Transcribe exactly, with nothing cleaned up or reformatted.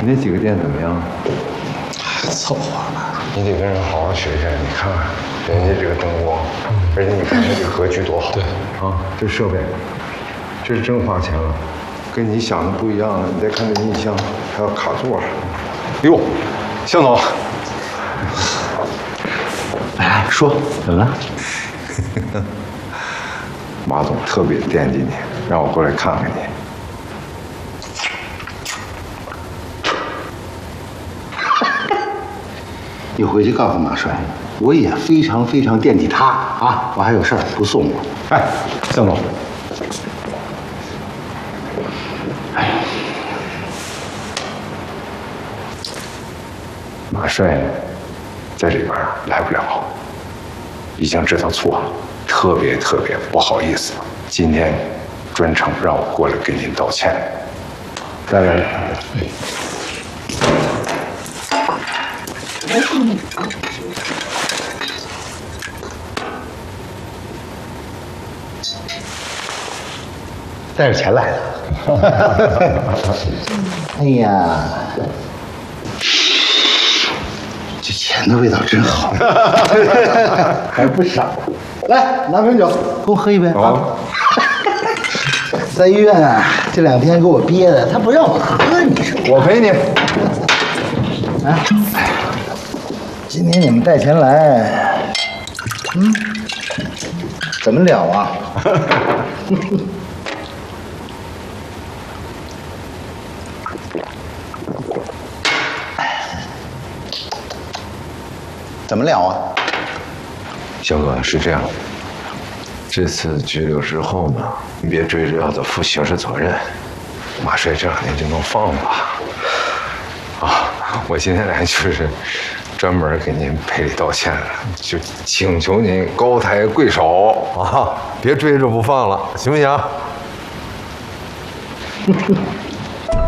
那几个店怎么样？ 凑合吧。 你得跟人好好学学。你看看人家这个灯光，而且你看他这个格局多好。对啊，这设备，这是真花钱了，跟你想的不一样了。你再看这音箱，还有卡座。哟，向总。 哎，说怎么了？ 马总特别惦记你，让我过来看看你。 你回去告诉马帅，我也非常非常惦记他啊！我还有事儿不送我。 哎，向总。哎，马帅在这边来不了，已经知道错了，特别特别不好意思。今天专程让我过来给您道歉。来来来。 带着钱来的。哎呀，这钱的味道真好，还不少。来，拿瓶酒，跟我喝一杯啊！在医院啊，这两天给我憋的，他不让我喝，你说？ 我陪你。 啊，今天你们带钱来，嗯，怎么了啊？怎么了啊？ 肖哥，是这样，这次拘留之后呢，你别追着要他负刑事责任，马帅这两天就能放了。啊，我今天来就是专门给您赔礼道歉的，就请求您高抬贵手啊，别追着不放了，行不行？